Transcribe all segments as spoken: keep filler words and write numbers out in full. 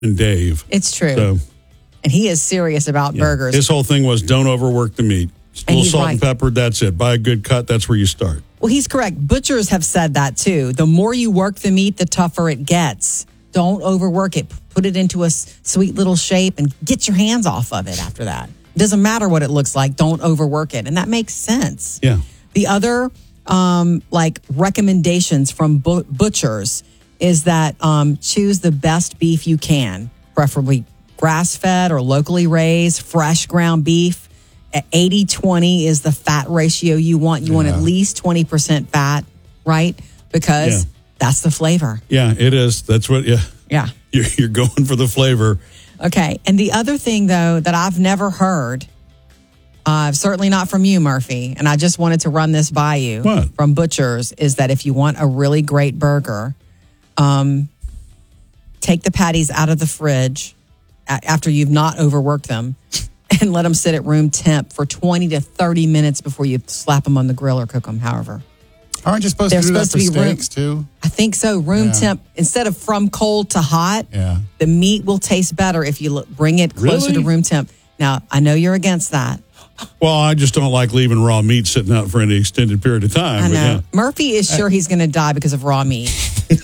and Dave. It's true. So, and he is serious about yeah. burgers. His whole thing was don't overwork the meat. A little salt right. and pepper, that's it. Buy a good cut, that's where you start. Well, he's correct. Butchers have said that too. The more you work the meat, the tougher it gets. Don't overwork it. Put it into a sweet little shape and get your hands off of it after that. It doesn't matter what it looks like. Don't overwork it. And that makes sense. Yeah. The other um, like recommendations from bu- butchers is that um, choose the best beef you can, preferably grass-fed or locally raised, fresh ground beef. eighty twenty is the fat ratio you want. You yeah. want at least twenty percent fat, right? Because yeah. that's the flavor. Yeah, it is. That's what, yeah. Yeah. You're, you're going for the flavor. Okay. And the other thing, though, that I've never heard, uh, certainly not from you, Murphy, and I just wanted to run this by you what? from butchers, is that if you want a really great burger, um, take the patties out of the fridge a- after you've not overworked them and let them sit at room temp for twenty to thirty minutes before you slap them on the grill or cook them, however. Aren't you supposed They're to do that supposed for to be steaks, room, too? I think so. Room Yeah. temp, instead of from cold to hot, yeah. the meat will taste better if you look, bring it closer Really? to room temp. Now, I know you're against that. Well, I just don't like leaving raw meat sitting out for any extended period of time. I know. But yeah. Murphy is sure he's going to die because of raw meat.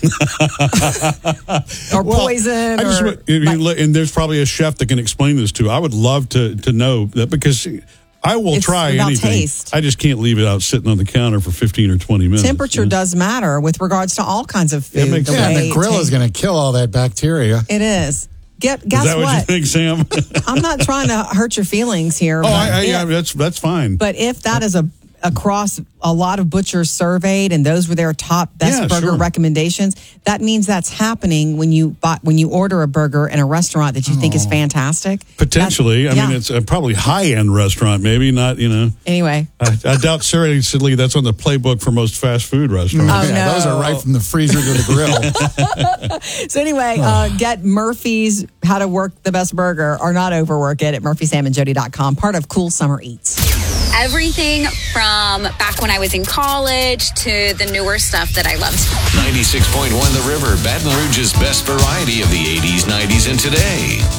or Well, poison. I just, or, if you like, look- and there's probably a chef that can explain this too. I would love to to know that because I will It's try about anything. taste. I just can't leave it out sitting on the counter for fifteen or twenty minutes. temperature Yeah. does matter with regards to all kinds of food. It makes the Yeah, way and the it grill is tastes. going to kill all that bacteria. It is. Get, Is guess that what, what? you think, Sam? I'm not trying to hurt your feelings here. oh, but I, I, if- yeah, that's that's fine. But if that is a across a lot of butchers surveyed and those were their top best Yeah, burger sure. recommendations, that means that's happening when you buy, when you order a burger in a restaurant that you think is fantastic. Potentially, That- I mean, yeah. it's a probably high end restaurant, maybe not. You know, Anyway, I, I doubt seriously that's on the playbook for most fast food restaurants. Oh, yeah, no. Those are right from the freezer to the grill. so anyway, uh, get Murphy's How to Work the Best Burger or not overwork it at murphy sam and jody dot com, part of Cool Summer Eats. Everything from back when I was in college to the newer stuff that I loved. ninety-six point one The River, Baton Rouge's best variety of the eighties, nineties, and today.